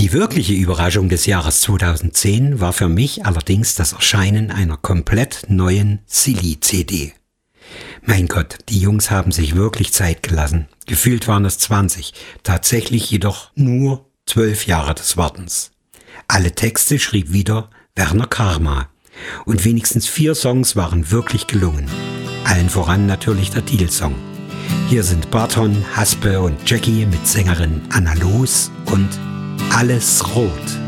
Die wirkliche Überraschung des Jahres 2010 war für mich allerdings das Erscheinen einer komplett neuen Silly-CD. Mein Gott, die Jungs haben sich wirklich Zeit gelassen. Gefühlt waren es 20, tatsächlich jedoch nur 12 Jahre des Wartens. Alle Texte schrieb wieder Werner Karma und wenigstens 4 Songs waren wirklich gelungen. Allen voran natürlich der Titelsong. Hier sind Barton, Haspe und Jackie mit Sängerin Anna Loos und Alles Rot.